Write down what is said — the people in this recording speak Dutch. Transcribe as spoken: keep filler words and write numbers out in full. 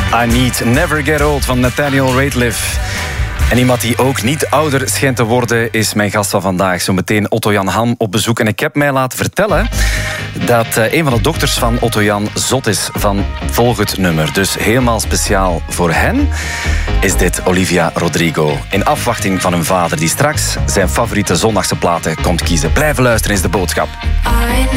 I Need Never Get Old van Nathaniel Rateliff. En iemand die ook niet ouder schijnt te worden is mijn gast van vandaag. Zometeen Otto-Jan Ham op bezoek. En ik heb mij laten vertellen dat een van de dokters van Otto-Jan zot is van volgend nummer. Dus helemaal speciaal voor hen is dit Olivia Rodrigo. In afwachting van hun vader die straks zijn favoriete zondagse platen komt kiezen. Blijven luisteren is de boodschap.